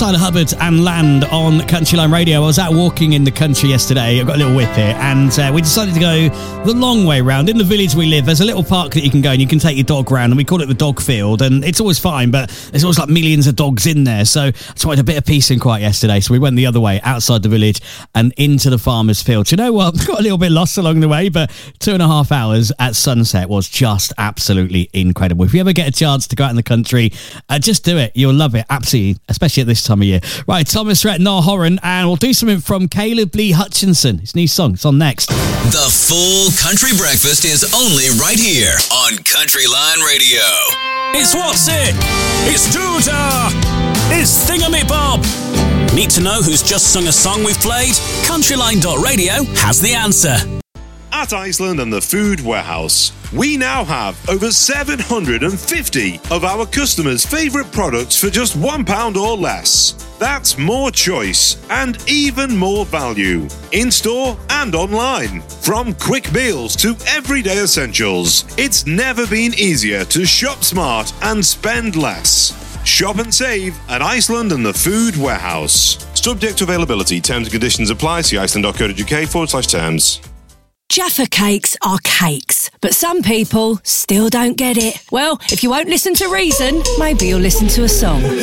Tyler Hubbard and Land on Countryline Radio. I was out walking in the country yesterday. I've got a little whip here, and we decided to go the long way round. In the village we live, there's a little park that you can go and you can take your dog round, and we call it the dog field, and it's always fine, but there's always like millions of dogs in there, so I just wanted a bit of peace and quiet yesterday, so we went the other way, outside the village and into the farmer's field. Do you know what? Got a little bit lost along the way, but 2.5 hours at sunset was just absolutely incredible. If you ever get a chance to go out in the country, just do it. You'll love it, absolutely, especially at this time of year. Right, Thomas Rhett, Noel Horan, and we'll do something from Caleb Lee Hutchinson. His new song, it's on next. The full country breakfast is only right here on Countryline Radio. It's What's It? It's Doodah! It's Thingamabob! Need to know who's just sung a song we've played? Countryline.radio has the answer. At Iceland and the Food Warehouse, we now have over 750 of our customers' favourite products for just £1 or less. That's more choice and even more value, in-store and online. From quick meals to everyday essentials, it's never been easier to shop smart and spend less. Shop and save at Iceland and the Food Warehouse. Subject to availability, terms and conditions apply. See iceland.co.uk/terms. Jaffa cakes are cakes, but some people still don't get it. Well, if you won't listen to reason, maybe you'll listen to a song.